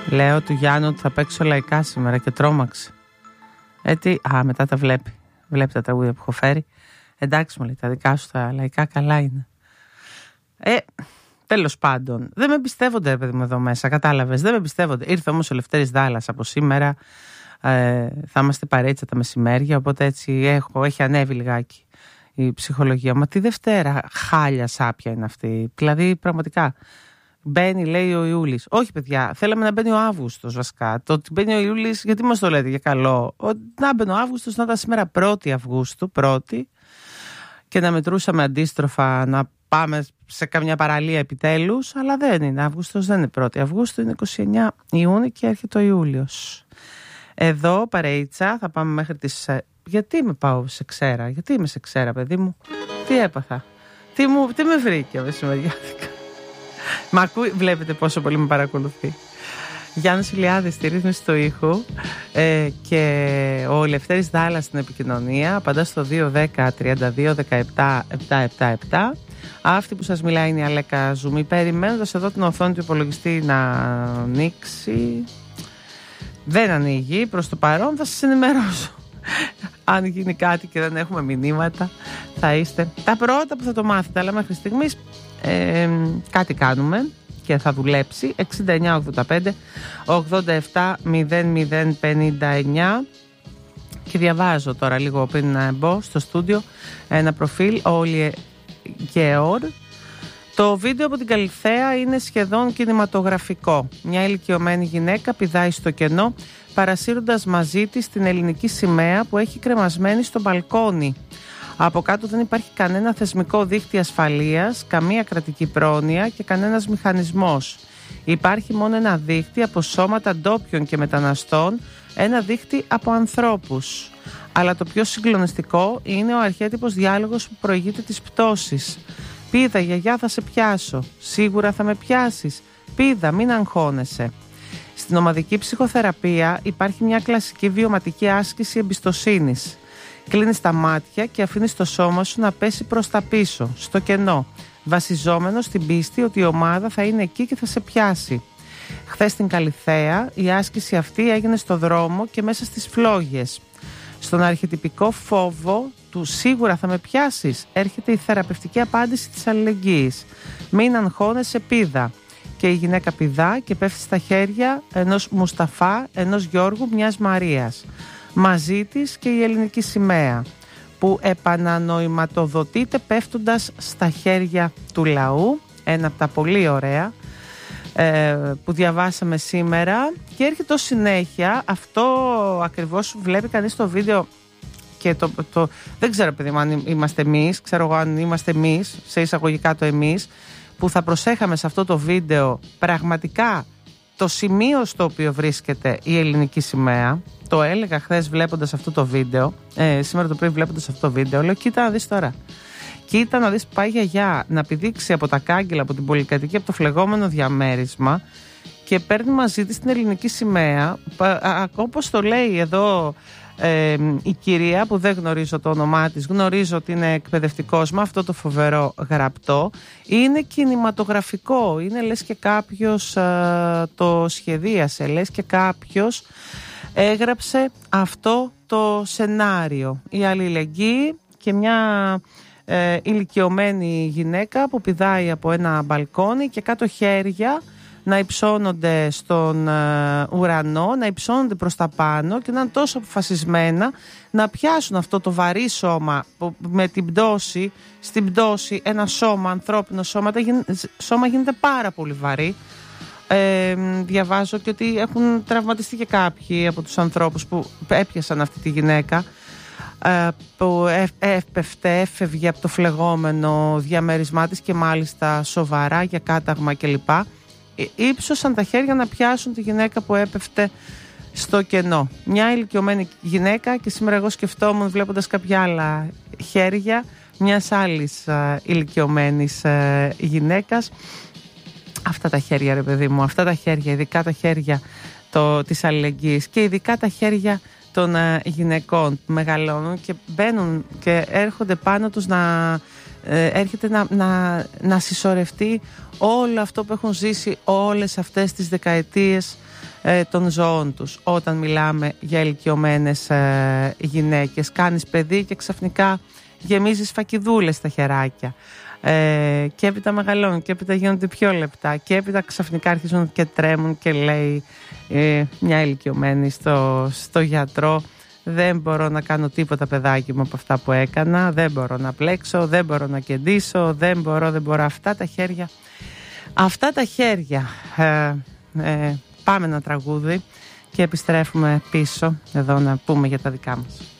Λέω του Γιάννου ότι θα παίξω λαϊκά σήμερα και τρόμαξε. Μετά τα βλέπει. Βλέπει τα τραγούδια που έχω φέρει. Εντάξει, μου λέει, τα δικά σου τα λαϊκά καλά είναι. Τέλος πάντων, δεν με πιστεύονται, παιδί μου, εδώ μέσα. Κατάλαβες, δεν με πιστεύονται. Ήρθε όμως ο Λευτέρης Δάλλας από σήμερα. Θα είμαστε παρέτσα τα μεσημέρια. Οπότε έτσι έχει ανέβει λιγάκι η ψυχολογία. Μα τη Δευτέρα χάλια σάπια είναι αυτή. Δηλαδή, πραγματικά. Μπαίνει, λέει ο Ιούλης. Όχι, παιδιά, θέλαμε να μπαίνει ο Αύγουστος βασικά. Το ότι μπαίνει ο Ιούλης, γιατί μας το λέτε για καλό. Να μπαίνει ο Αύγουστος, να ήταν σήμερα 1η Αυγούστου, και να μετρούσαμε αντίστροφα να πάμε σε καμιά παραλία επιτέλους. Αλλά δεν είναι Αύγουστος, δεν είναι 1η Αυγούστου, είναι 29 Ιούνιου και έρχεται ο Ιούλιος. Εδώ, παρείτσα, θα πάμε μέχρι τις. Γιατί με πάω σε ξέρα, γιατί είμαι σε ξέρα, παιδί μου, τι έπαθα, τι με βρήκε μεσημεριάτικα. Μα ακούει, βλέπετε πόσο πολύ με παρακολουθεί. Γιάννης Ηλιάδης στη ρύθμιση του ήχου και ο Λευτέρης Δάλλας στην επικοινωνία. Απαντά στο 210-32-17-777. Αυτή που σας μιλάει είναι η Αλέκα Ζουμί. Περιμένοντας εδώ την οθόνη του υπολογιστή να ανοίξει. Δεν ανοίγει προς το παρόν, θα σας ενημερώσω. Αν γίνει κάτι και δεν έχουμε μηνύματα, θα είστε τα πρώτα που θα το μάθετε. Αλλά μέχρι στιγμής κάτι κάνουμε και θα δουλέψει. 6985 87 0059. Και διαβάζω τώρα λίγο πριν να μπω στο στούντιο ένα προφίλ, Όλιε Γεώρ. Το βίντεο από την Καλιθέα είναι σχεδόν κινηματογραφικό. Μια ηλικιωμένη γυναίκα πηδάει στο κενό, παρασύροντας μαζί της την ελληνική σημαία που έχει κρεμασμένη στο μπαλκόνι. Από κάτω δεν υπάρχει κανένα θεσμικό δίχτυ ασφαλείας, καμία κρατική πρόνοια και κανένας μηχανισμός. Υπάρχει μόνο ένα δίχτυ από σώματα ντόπιων και μεταναστών, ένα δίχτυ από ανθρώπους. Αλλά το πιο συγκλονιστικό είναι ο αρχέτυπος διάλογος που προηγείται της πτώσης. «Πήδα, γιαγιά, θα σε πιάσω. Σίγουρα θα με πιάσεις. Πήδα, μην αγχώνεσαι». Στην ομαδική ψυχοθεραπεία υπάρχει μια κλασική βιωματική άσκηση εμπιστοσύνης. Κλείνεις τα μάτια και αφήνεις το σώμα σου να πέσει προς τα πίσω, στο κενό, βασιζόμενο στην πίστη ότι η ομάδα θα είναι εκεί και θα σε πιάσει. Χθες στην Καλιθέα η άσκηση αυτή έγινε στο δρόμο και μέσα στις φλόγες. Στον αρχετυπικό φόβο του «σίγουρα θα με πιάσεις» έρχεται η θεραπευτική απάντηση της αλληλεγγύης. «Μην αγχώνεσαι, πήδα». Και η γυναίκα πηδά και πέφτει στα χέρια ενός Μουσταφά, ενός Γιώργου, μιας Μαρίας. Μαζί της και η ελληνική σημαία που επανανοηματοδοτείται πέφτοντας στα χέρια του λαού. Ένα από τα πολύ ωραία που διαβάσαμε σήμερα. Και έρχεται ως συνέχεια αυτό ακριβώς που βλέπει κανείς στο βίντεο. Και δεν ξέρω, παιδί μου, αν είμαστε εμείς, ξέρω εγώ αν είμαστε εμείς, σε εισαγωγικά το εμείς, που θα προσέχαμε σε αυτό το βίντεο πραγματικά το σημείο στο οποίο βρίσκεται η ελληνική σημαία. Το έλεγα χθες βλέποντας αυτό το βίντεο, σήμερα το πρωί βλέποντας αυτό το βίντεο, λέω κοίτα να δεις τώρα. Κοίτα να δεις που πάει η γιαγιά να πηδήξει από τα κάγκελα, από την πολυκατοικία, από το φλεγόμενο διαμέρισμα και παίρνει μαζί της την ελληνική σημαία, όπως το λέει εδώ η κυρία που δεν γνωρίζω το όνομά της, γνωρίζω ότι είναι εκπαιδευτικός με αυτό το φοβερό γραπτό. Είναι κινηματογραφικό, είναι λες και κάποιος το σχεδίασε, λες και κάποιος έγραψε αυτό το σενάριο. Η αλληλεγγύη και μια ηλικιωμένη γυναίκα που πηδάει από ένα μπαλκόνι και κάτω χέρια να υψώνονται στον ουρανό, να υψώνονται προς τα πάνω και να είναι τόσο αποφασισμένα να πιάσουν αυτό το βαρύ σώμα που με την πτώση, στην πτώση ένα σώμα, ανθρώπινο σώμα γίνεται πάρα πολύ βαρύ. Διαβάζω και ότι έχουν τραυματιστεί και κάποιοι από τους ανθρώπους που έπιασαν αυτή τη γυναίκα που έφευγε από το φλεγόμενο διαμέρισμά της και μάλιστα σοβαρά για κάταγμα κλπ. Ήψωσαν τα χέρια να πιάσουν τη γυναίκα που έπεφτε στο κενό. Μια ηλικιωμένη γυναίκα και σήμερα εγώ σκεφτόμουν βλέποντας κάποια άλλα χέρια μιας άλλης ηλικιωμένης γυναίκας. Αυτά τα χέρια ρε παιδί μου, αυτά τα χέρια, ειδικά τα χέρια της αλληλεγγύης και ειδικά τα χέρια των γυναικών που μεγαλώνουν και μπαίνουν και έρχονται πάνω τους έρχεται να συσσωρευτεί όλο αυτό που έχουν ζήσει όλες αυτές τις δεκαετίες των ζώων τους. Όταν μιλάμε για ηλικιωμένες γυναίκες, κάνεις παιδί και ξαφνικά γεμίζεις φακιδούλες στα χεράκια, και έπειτα μεγαλώνουν και έπειτα γίνονται πιο λεπτά και έπειτα ξαφνικά αρχίζουν και τρέμουν και λέει μια ηλικιωμένη στο γιατρό: δεν μπορώ να κάνω τίποτα, παιδάκι μου, από αυτά που έκανα, δεν μπορώ να πλέξω, δεν μπορώ να κεντήσω, δεν μπορώ. Αυτά τα χέρια. Πάμε ένα τραγούδι και επιστρέφουμε πίσω εδώ να πούμε για τα δικά μας.